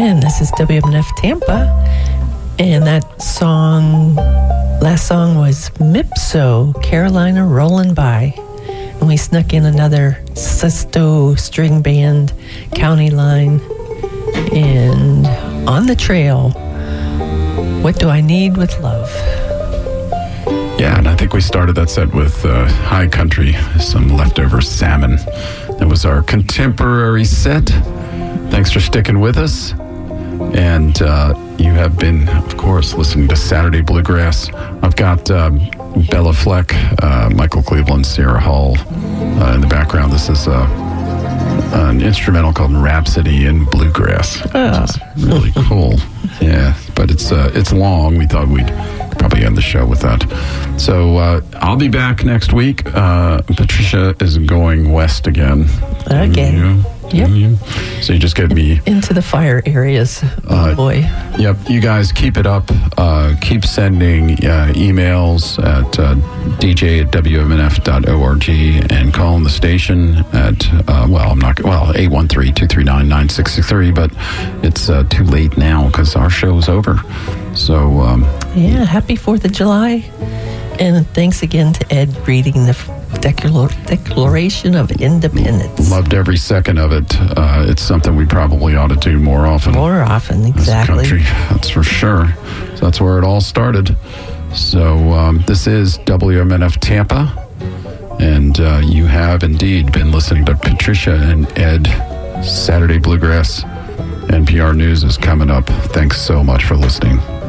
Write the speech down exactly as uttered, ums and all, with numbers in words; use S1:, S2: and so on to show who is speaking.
S1: And this is W M N F Tampa. And that song, last song was Mipso, Carolina Rollin' By. And we snuck in another Sisto string band, County Line. And On the Trail, What Do I Need with Love?
S2: Yeah, and I think we started that set with uh, High Country, some leftover salmon. That was our contemporary set. Thanks for sticking with us. And uh, you have been, of course, listening to Saturday Bluegrass. I've got uh, Bella Fleck, uh, Michael Cleveland, Sarah Hall uh, in the background. This is uh, an instrumental called Rhapsody in Bluegrass.
S1: Oh.
S2: Which is really cool. Yeah, but it's uh, it's long. We thought we'd probably end the show with that. So uh, I'll be back next week. Uh, Patricia is going west again.
S1: Again.
S2: You,
S1: Yep.
S2: you. So you just gave me...
S1: Into the fire areas. Oh,
S2: Uh,
S1: boy.
S2: Yep. You guys keep it up. Uh, keep sending uh, emails at uh, d j at w m n f dot org and calling the station at, uh, well, I'm not, well, eight one three, two three nine, nine six six three, but it's uh, too late now because our show's over. So... Um,
S1: Yeah, happy fourth of July. And thanks again to Ed reading the Declar- Declaration of Independence.
S2: Loved every second of it. Uh, it's something we probably ought to do more often.
S1: More often, exactly.
S2: As a country, that's for sure. So that's where it all started. So um, this is W M N F Tampa, and uh, you have indeed been listening to Patricia and Ed. Saturday Bluegrass. N P R News is coming up. Thanks so much for listening.